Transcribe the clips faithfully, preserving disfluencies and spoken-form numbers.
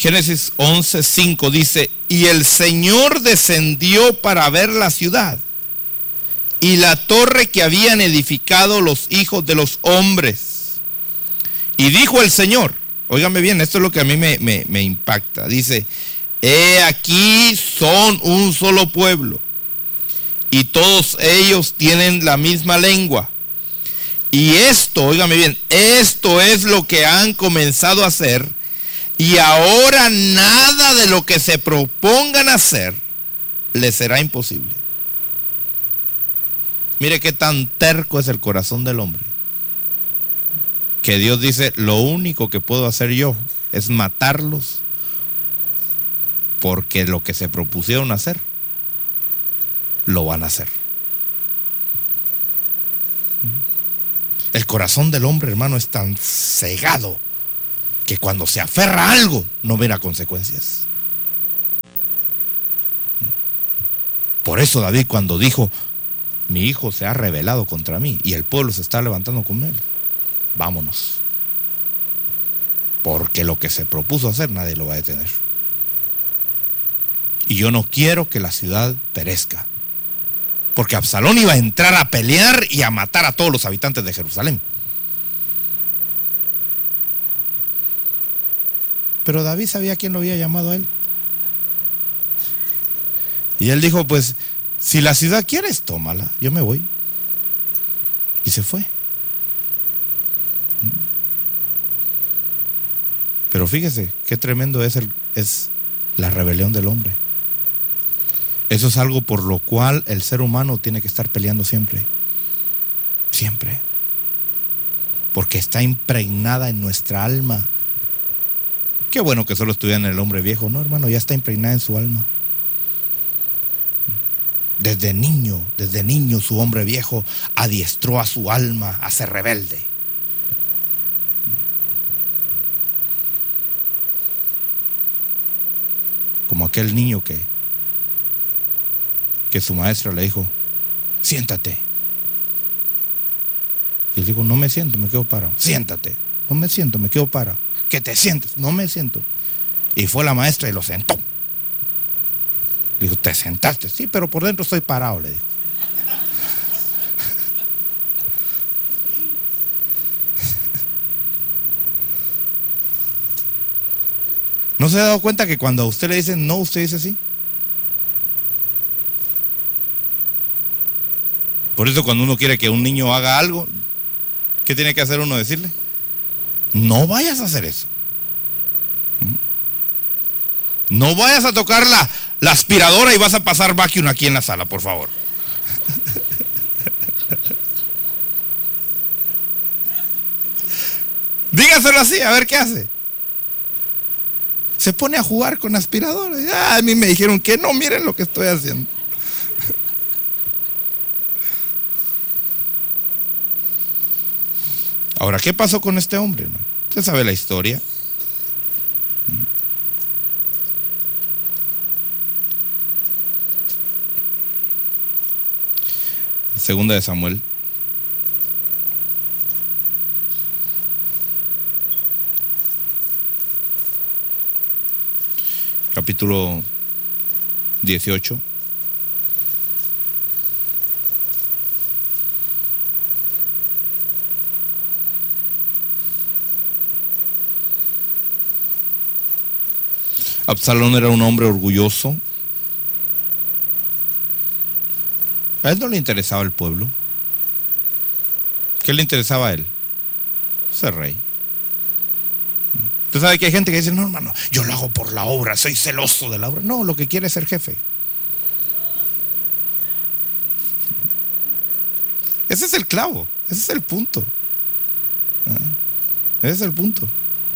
Génesis once, cinco dice: y el Señor descendió para ver la ciudad y la torre que habían edificado los hijos de los hombres. Y dijo el Señor, óigame bien, esto es lo que a mí me, me, me impacta. Dice: he aquí son un solo pueblo, y todos ellos tienen la misma lengua. Y esto, óigame bien, esto es lo que han comenzado a hacer, y ahora nada de lo que se propongan hacer les será imposible. Mire qué tan terco es el corazón del hombre, que Dios dice: lo único que puedo hacer yo es matarlos, porque lo que se propusieron hacer, lo van a hacer. El corazón del hombre, hermano, es tan cegado que cuando se aferra a algo no ve las consecuencias. Por eso David, cuando dijo: mi hijo se ha rebelado contra mí y el pueblo se está levantando con él, vámonos, porque lo que se propuso hacer nadie lo va a detener. Y yo no quiero que la ciudad perezca, porque Absalón iba a entrar a pelear y a matar a todos los habitantes de Jerusalén. Pero David sabía quién lo había llamado a él. Y él dijo: pues si la ciudad quieres, tómala, yo me voy. Y se fue. Pero fíjese qué tremendo es, el, es la rebelión del hombre. Eso es algo por lo cual el ser humano tiene que estar peleando siempre. Siempre. Porque está impregnada en nuestra alma. Qué bueno que solo estudia en el hombre viejo. No, hermano, ya está impregnada en su alma. Desde niño, desde niño su hombre viejo adiestró a su alma a ser rebelde. Como aquel niño que que su maestra le dijo: siéntate. Y él dijo: no me siento, me quedo parado. Siéntate. No me siento, me quedo parado. Que te sientes. No me siento. Y fue la maestra y lo sentó. Le dijo: ¿te sentaste? Sí, pero por dentro estoy parado, le dijo. ¿No se ha dado cuenta que cuando a usted le dicen no, usted dice sí? Por eso cuando uno quiere que un niño haga algo, ¿qué tiene que hacer uno? Decirle: no vayas a hacer eso. No vayas a tocar la, la aspiradora y vas a pasar vacuum aquí en la sala, por favor. Dígaselo así, a ver qué hace. Se pone a jugar con aspiradora. Ah, a mí me dijeron que no, miren lo que estoy haciendo. Ahora, ¿qué pasó con este hombre, hermano? Usted sabe la historia. Segunda de Samuel. Capítulo dieciocho. Absalón era un hombre orgulloso. A él no le interesaba el pueblo. ¿Qué le interesaba a él? Ser rey. Usted sabe que hay gente que dice: no, hermano, yo lo hago por la obra, soy celoso de la obra. No, lo que quiere es ser jefe. Ese es el clavo, ese es el punto. Ese es el punto.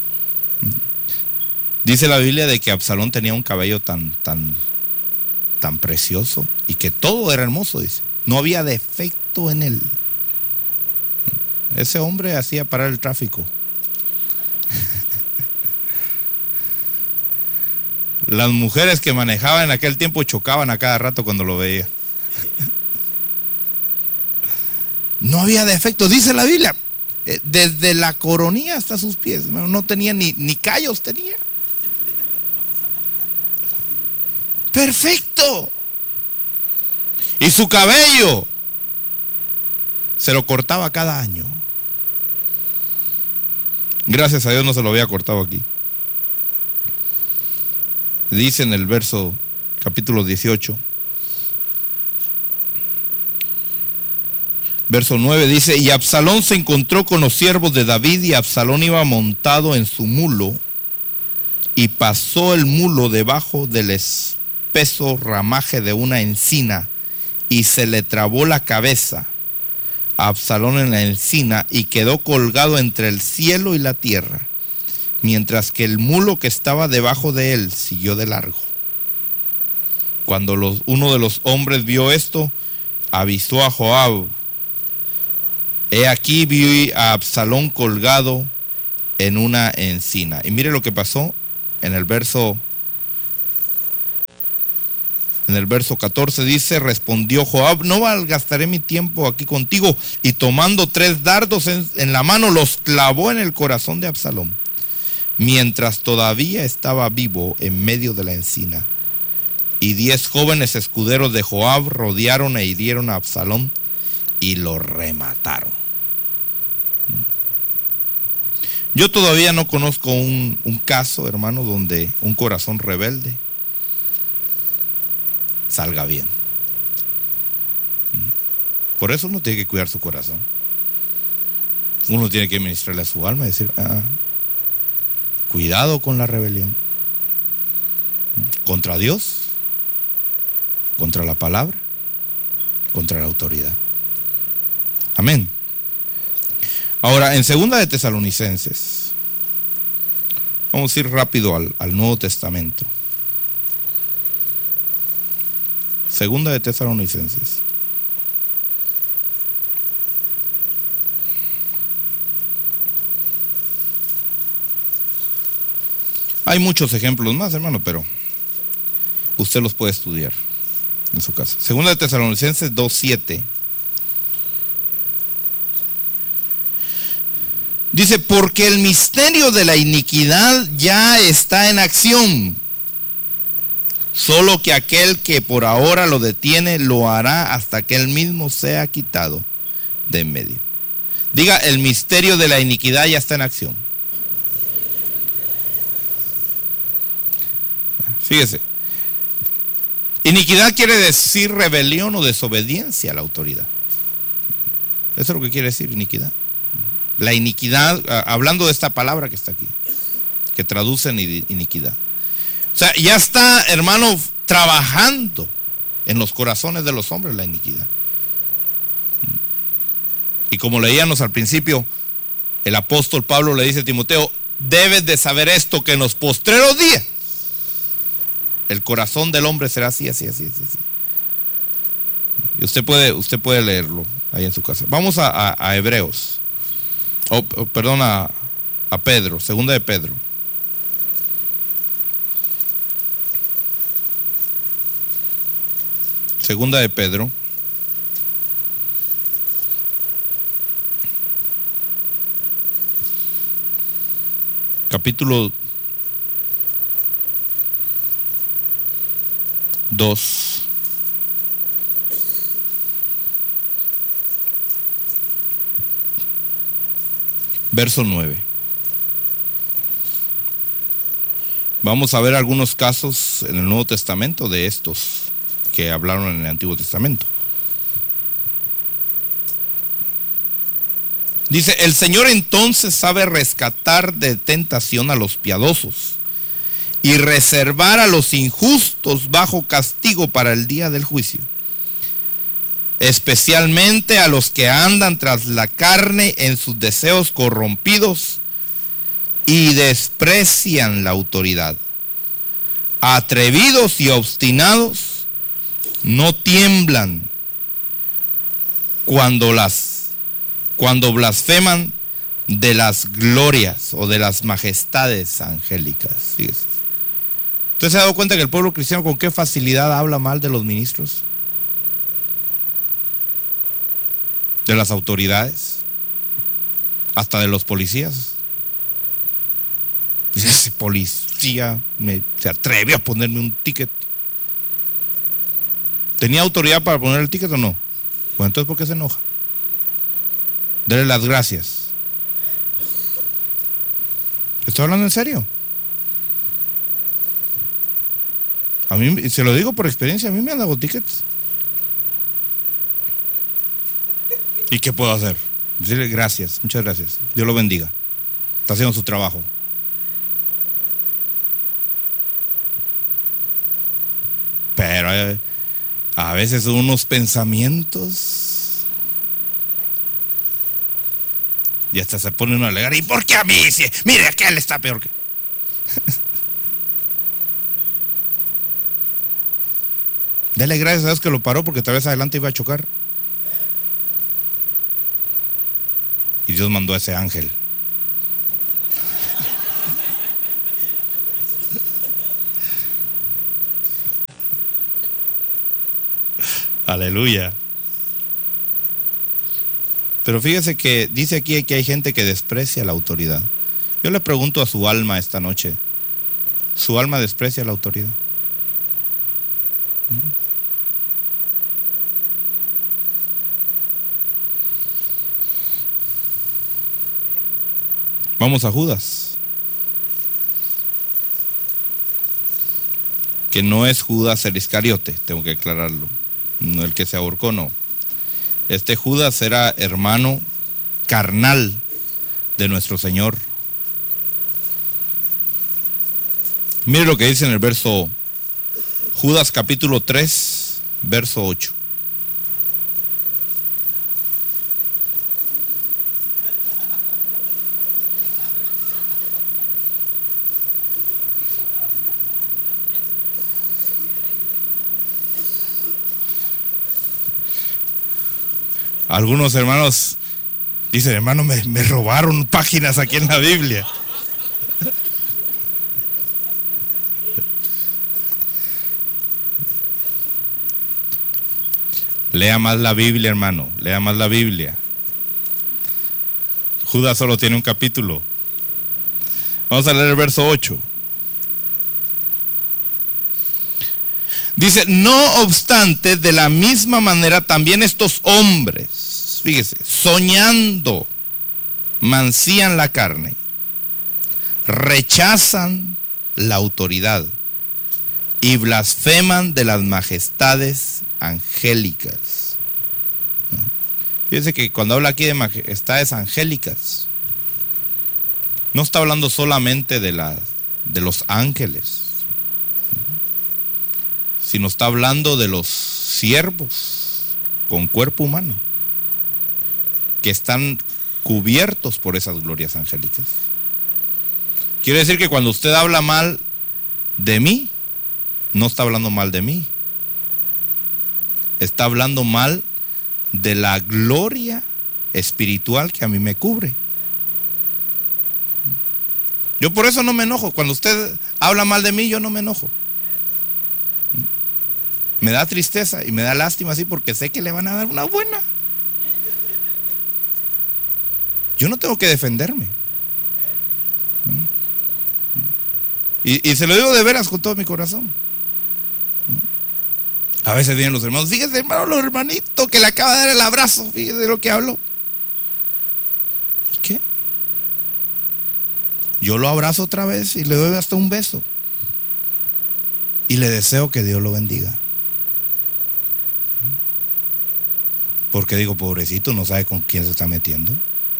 Dice la Biblia de que Absalón tenía un cabello tan, tan, tan precioso y que todo era hermoso, dice. No había defecto en él. Ese hombre hacía parar el tráfico. Las mujeres que manejaban en aquel tiempo chocaban a cada rato cuando lo veían. No había defecto, dice la Biblia. Desde la coronilla hasta sus pies, no tenía ni, ni callos tenía. perfecto. Y su cabello se lo cortaba cada año. Gracias a Dios no se lo había cortado aquí. Dice en el verso, capítulo dieciocho, verso nueve, dice: y Absalón se encontró con los siervos de David, y Absalón iba montado en su mulo, y pasó el mulo debajo del espeso ramaje de una encina, y se le trabó la cabeza a Absalón en la encina, y quedó colgado entre el cielo y la tierra, mientras que el mulo que estaba debajo de él siguió de largo. Cuando los, uno de los hombres vio esto, avisó a Joab: he aquí vi a Absalón colgado en una encina. Y mire lo que pasó en el verso En el verso catorce dice: respondió Joab: no malgastaré mi tiempo aquí contigo. Y tomando tres dardos en, en la mano, los clavó en el corazón de Absalón, mientras todavía estaba vivo en medio de la encina. Y diez jóvenes escuderos de Joab rodearon e hirieron a Absalón y lo remataron. Yo todavía no conozco un, un caso, hermano, donde un corazón rebelde salga bien. Por eso uno tiene que cuidar su corazón. Uno tiene que ministrarle a su alma y decir: ah, cuidado con la rebelión contra Dios, contra la palabra, contra la autoridad. Amén. Ahora, en segunda de Tesalonicenses, vamos a ir rápido al, al Nuevo Testamento. Segunda de Tesalonicenses. Hay muchos ejemplos más, hermano, pero usted los puede estudiar en su casa. Segunda de Tesalonicenses dos siete. Dice: porque el misterio de la iniquidad ya está en acción. Solo que aquel que por ahora lo detiene lo hará hasta que él mismo sea quitado de en medio. Diga: el misterio de la iniquidad ya está en acción. Fíjese, iniquidad quiere decir rebelión o desobediencia a la autoridad. Eso es lo que quiere decir iniquidad. La iniquidad, hablando de esta palabra que está aquí, que traduce en iniquidad. O sea, ya está, hermano, trabajando en los corazones de los hombres la iniquidad. Y como leíamos al principio, el apóstol Pablo le dice a Timoteo: debes de saber esto, que en los postreros días el corazón del hombre será así, así, así, así, así. Y usted puede, usted puede leerlo ahí en su casa. Vamos a, a, a Hebreos, oh, oh, perdón, a, a Pedro, segunda de Pedro. Segunda de Pedro. Capítulo dos. Verso nueve. Vamos a ver algunos casos en el Nuevo Testamento de estos que hablaron en el Antiguo Testamento. Dice: el Señor entonces sabe rescatar de tentación a los piadosos y reservar a los injustos bajo castigo para el día del juicio, especialmente a los que andan tras la carne en sus deseos corrompidos y desprecian la autoridad. Atrevidos y obstinados, no tiemblan cuando las cuando blasfeman de las glorias o de las majestades angélicas. Fíjese. ¿Usted se ha dado cuenta que el pueblo cristiano con qué facilidad habla mal de los ministros? De las autoridades, hasta de los policías. Ese policía me, se atrevió a ponerme un ticket. ¿Tenía autoridad para poner el ticket o no? Pues entonces, ¿por qué se enoja? Dele las gracias. Estoy hablando en serio. A mí, se lo digo por experiencia, a mí me han dado tickets. ¿Y qué puedo hacer? Decirle gracias, muchas gracias. Dios lo bendiga. Está haciendo su trabajo. Pero eh, a veces unos pensamientos y hasta se pone uno a alegar. ¿Y por qué a mí? Si, mire, aquel está peor que... Dele gracias a Dios que lo paró, porque tal vez adelante iba a chocar. Y Dios mandó a ese ángel. Aleluya. Pero fíjese que dice aquí que hay gente que desprecia la autoridad. Yo le pregunto a su alma esta noche, ¿su alma desprecia la autoridad? Vamos a Judas. Que no es Judas el Iscariote, tengo que aclararlo. No el que se ahorcó, no. Este Judas era hermano carnal de nuestro Señor. Mire lo que dice en el verso, Judas capítulo tres, verso ocho. Algunos hermanos dicen, hermano, me, me robaron páginas aquí en la Biblia. Lea más la Biblia, hermano, lea más la Biblia. Judas solo tiene un capítulo. Vamos a leer el verso ocho. Dice, no obstante, de la misma manera también estos hombres, fíjese, soñando, mancían la carne, rechazan la autoridad y blasfeman de las majestades angélicas. Fíjese que cuando habla aquí de majestades angélicas, no está hablando solamente de, la, de los ángeles, sino está hablando de los siervos con cuerpo humano que están cubiertos por esas glorias angélicas. Quiere decir que cuando usted habla mal de mí, no está hablando mal de mí, está hablando mal de la gloria espiritual que a mí me cubre. Yo por eso no me enojo. Cuando usted habla mal de mí, yo no me enojo. Me da tristeza y me da lástima así, porque sé que le van a dar una buena. Yo no tengo que defenderme. Y, y se lo digo de veras con todo mi corazón. A veces vienen los hermanos, fíjese hermano, los hermanitos que le acaba de dar el abrazo, fíjese de lo que hablo. ¿Y qué? Yo lo abrazo otra vez y le doy hasta un beso. Y le deseo que Dios lo bendiga. Porque digo, pobrecito, no sabe con quién se está metiendo.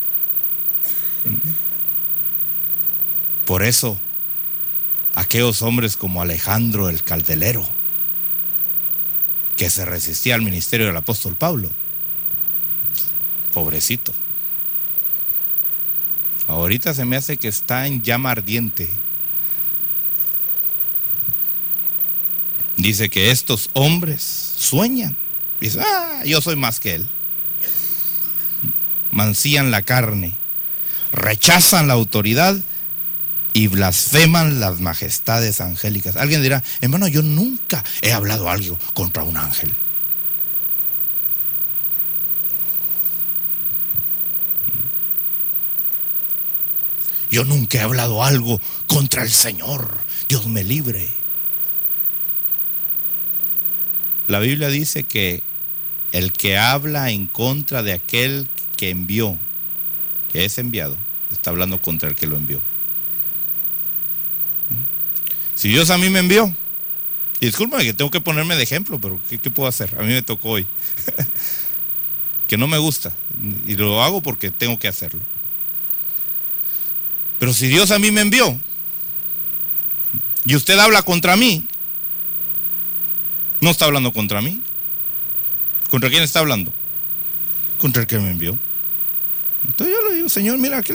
Por eso, aquellos hombres como Alejandro el Caldelero, que se resistía al ministerio del apóstol Pablo, pobrecito, ahorita se me hace que está en llama ardiente. Dice que estos hombres sueñan. Dice, ah, yo soy más que él. Mancían la carne, rechazan la autoridad y blasfeman las majestades angélicas. Alguien dirá, hermano, yo nunca he hablado algo contra un ángel. Yo nunca he hablado algo contra el Señor. Dios me libre. La Biblia dice que el que habla en contra de aquel que envió, que es enviado, está hablando contra el que lo envió. Si Dios a mí me envió, y discúlpame que tengo que ponerme de ejemplo, pero ¿qué, qué puedo hacer? A mí me tocó hoy. Que no me gusta, y lo hago porque tengo que hacerlo. Pero si Dios a mí me envió, y usted habla contra mí, no está hablando contra mí. ¿Contra quién está hablando? Contra el que me envió. Entonces yo le digo, Señor, mira aquel.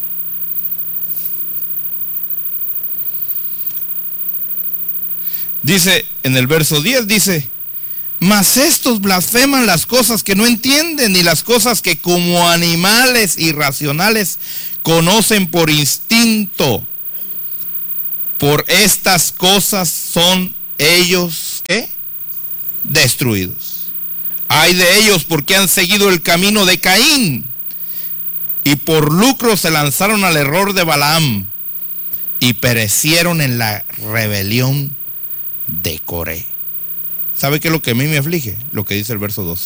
Dice en el verso diez, dice: mas estos blasfeman las cosas que no entienden, y las cosas que como animales irracionales conocen por instinto. Por estas cosas son ellos, ¿qué? Destruidos. Ay de ellos, porque han seguido el camino de Caín, y por lucro se lanzaron al error de Balaam, y perecieron en la rebelión de Coré. ¿Sabe qué es lo que a mí me aflige? Lo que dice el verso doce.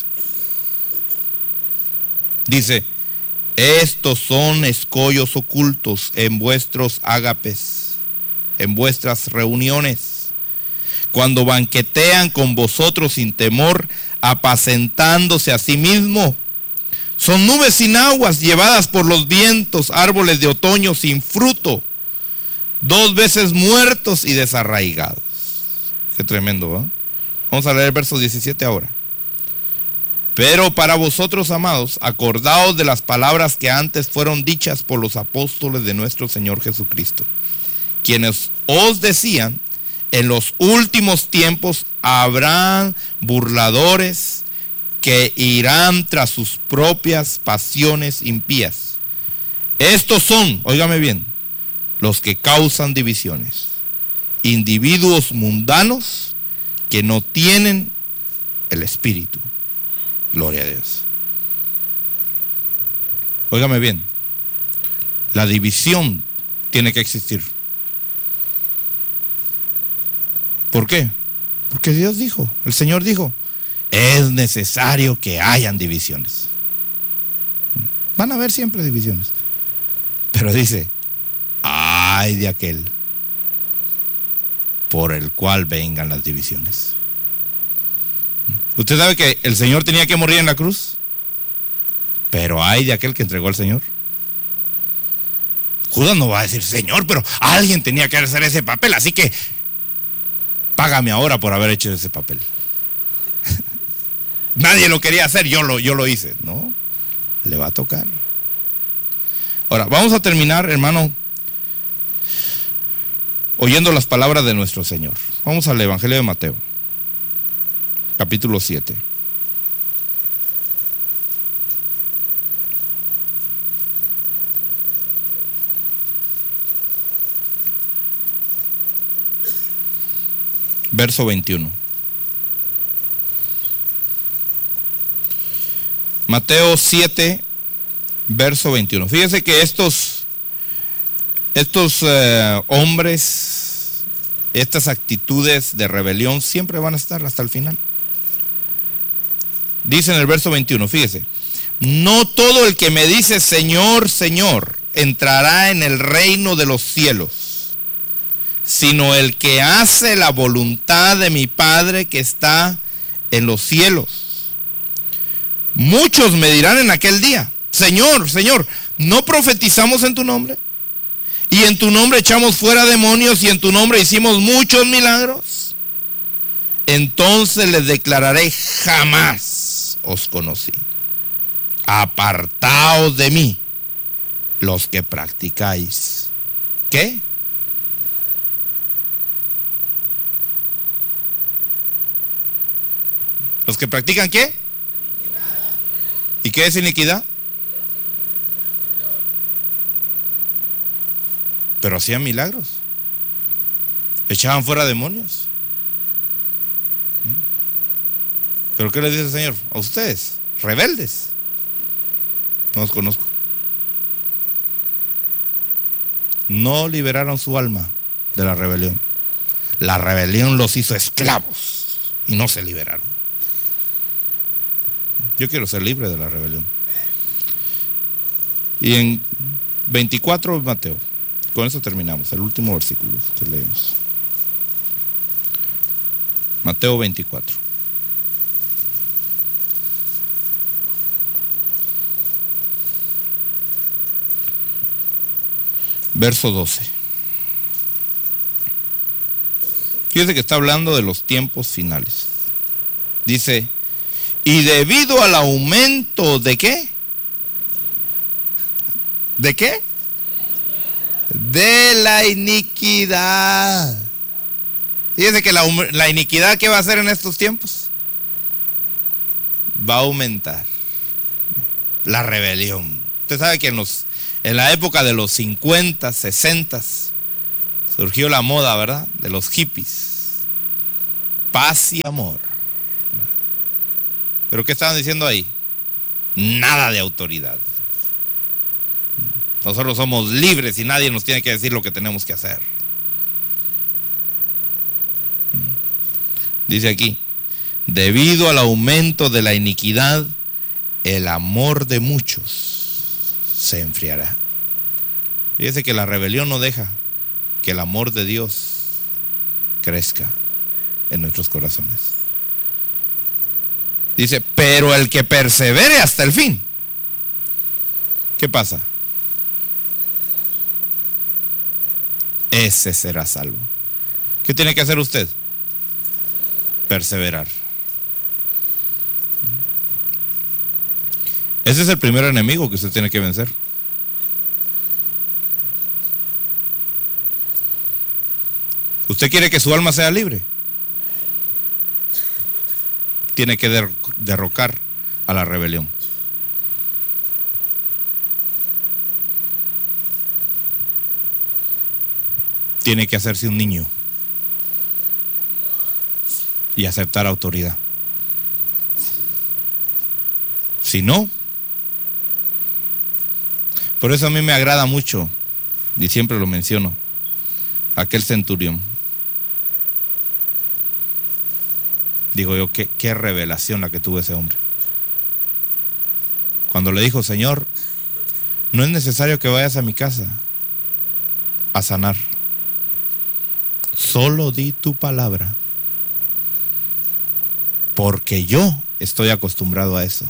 Dice: estos son escollos ocultos en vuestros ágapes, en vuestras reuniones, cuando banquetean con vosotros sin temor, apacentándose a sí mismo. Son nubes sin aguas, llevadas por los vientos, árboles de otoño sin fruto, dos veces muertos y desarraigados. Qué tremendo, ¿eh? Vamos a leer el verso diecisiete ahora. Pero para vosotros, amados, acordaos de las palabras que antes fueron dichas por los apóstoles de nuestro Señor Jesucristo, quienes os decían: en los últimos tiempos habrán burladores que irán tras sus propias pasiones impías. Estos son, óigame bien, los que causan divisiones, individuos mundanos que no tienen el Espíritu. Gloria a Dios. Óigame bien, la división tiene que existir. ¿Por qué? Porque Dios dijo, el Señor dijo, es necesario que hayan divisiones. Van a haber siempre divisiones. Pero dice, ay de aquel por el cual vengan las divisiones. ¿Usted sabe que el Señor tenía que morir en la cruz? Pero ay de aquel que entregó al Señor. Judas no va a decir, Señor, pero alguien tenía que hacer ese papel, así que págame ahora por haber hecho ese papel. Nadie lo quería hacer, yo lo, yo lo hice. No, le va a tocar. Ahora, vamos a terminar, hermano, oyendo las palabras de nuestro Señor. Vamos al Evangelio de Mateo, capítulo siete. Verso veintiuno. Mateo siete, verso veintiuno. Fíjese que estos, estos eh, hombres, estas actitudes de rebelión siempre van a estar hasta el final. Dice en el verso veintiuno, fíjese: no todo el que me dice Señor, Señor, entrará en el reino de los cielos, sino el que hace la voluntad de mi Padre que está en los cielos. Muchos me dirán en aquel día, Señor, Señor, ¿no profetizamos en tu nombre? Y en tu nombre echamos fuera demonios, y en tu nombre hicimos muchos milagros. Entonces les declararé, jamás os conocí. Apartaos de mí, los que practicáis. ¿Qué? ¿Los que practican qué? ¿Y qué es iniquidad? Pero hacían milagros, echaban fuera demonios. ¿Pero qué les dice el Señor? A ustedes, rebeldes, no los conozco. No liberaron su alma de la rebelión. La rebelión los hizo esclavos y no se liberaron. Yo quiero ser libre de la rebelión. Y en veinticuatro, Mateo, con eso terminamos, el último versículo que leemos. Mateo veinticuatro. Verso doce. Fíjese que está hablando de los tiempos finales. Dice, y debido al aumento de ¿qué? ¿De qué? De la iniquidad. Fíjese que la, la iniquidad, ¿qué va a hacer en estos tiempos? Va a aumentar. La rebelión. Usted sabe que en, los, en la época de los cincuenta, sesenta surgió la moda, ¿verdad? De los hippies. Paz y amor. ¿Pero qué estaban diciendo ahí? Nada de autoridad. Nosotros somos libres y nadie nos tiene que decir lo que tenemos que hacer. Dice aquí, debido al aumento de la iniquidad, el amor de muchos se enfriará. Fíjese que la rebelión no deja que el amor de Dios crezca en nuestros corazones. Dice, pero el que persevere hasta el fin, ¿qué pasa? Ese será salvo. ¿Qué tiene que hacer usted? Perseverar. Ese es el primer enemigo que usted tiene que vencer. ¿Usted quiere que su alma sea libre? Tiene que der, derrocar a la rebelión. Tiene que hacerse un niño y aceptar autoridad. Si no, por eso a mí me agrada mucho, y siempre lo menciono, aquel centurión. Digo yo, qué, qué revelación la que tuvo ese hombre. Cuando le dijo, Señor, no es necesario que vayas a mi casa a sanar. Solo di tu palabra. Porque yo estoy acostumbrado a eso.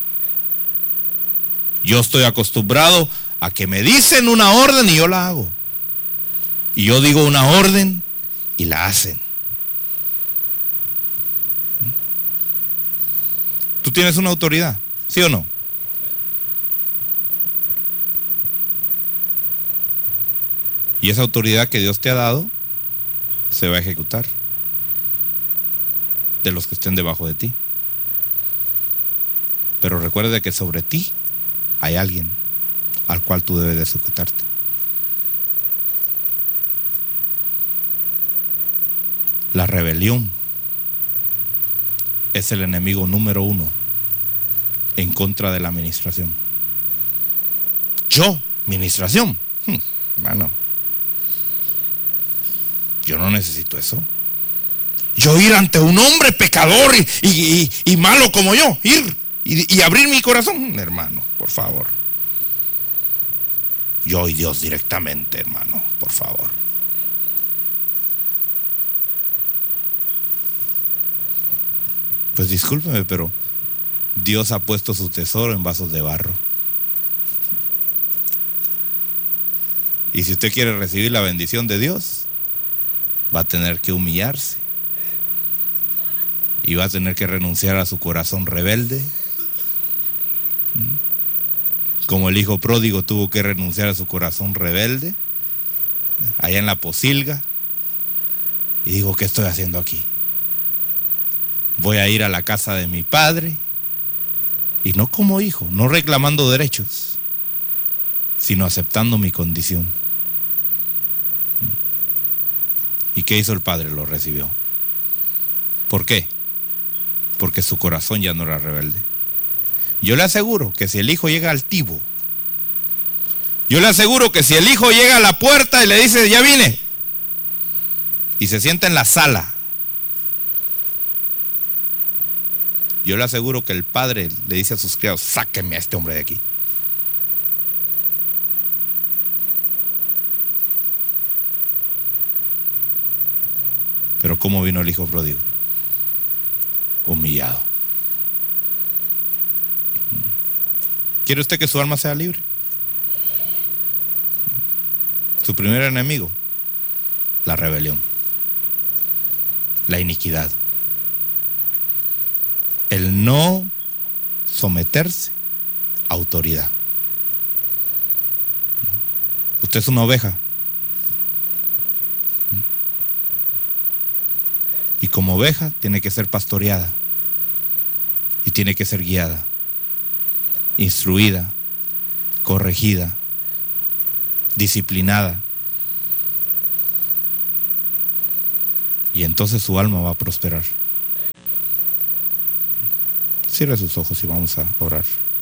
Yo estoy acostumbrado a que me dicen una orden y yo la hago. Y yo digo una orden y la hacen. ¿Tú tienes una autoridad? ¿Sí o no? Y esa autoridad que Dios te ha dado se va a ejecutar de los que estén debajo de ti. Pero recuerda que sobre ti hay alguien al cual tú debes de sujetarte. La rebelión es el enemigo número uno en contra de la administración. Yo, administración, hmm, hermano, yo no necesito eso. Yo ir ante un hombre pecador y, y, y, y malo como yo, ir y, y abrir mi corazón, hermano, por favor. Yo y Dios directamente, hermano, por favor. Pues discúlpeme, pero Dios ha puesto su tesoro en vasos de barro. Y si usted quiere recibir la bendición de Dios, va a tener que humillarse. Y va a tener que renunciar a su corazón rebelde. Como el hijo pródigo tuvo que renunciar a su corazón rebelde, allá en la pocilga. Y digo, ¿qué estoy haciendo aquí? Voy a ir a la casa de mi padre, y no como hijo, no reclamando derechos, sino aceptando mi condición. ¿Y qué hizo el padre? Lo recibió. ¿Por qué? Porque su corazón ya no era rebelde. Yo le aseguro que si el hijo llega altivo, yo le aseguro que si el hijo llega a la puerta y le dice, ya vine, y se sienta en la sala, yo le aseguro que el padre le dice a sus criados: sáquenme a este hombre de aquí. Pero ¿cómo vino el hijo pródigo? Humillado. ¿Quiere usted que su alma sea libre? Su primer enemigo, la rebelión, la iniquidad, el no someterse a autoridad. Usted es una oveja, y como oveja tiene que ser pastoreada y tiene que ser guiada, instruida, corregida, disciplinada. Y entonces su alma va a prosperar. Cierre sus ojos y vamos a orar.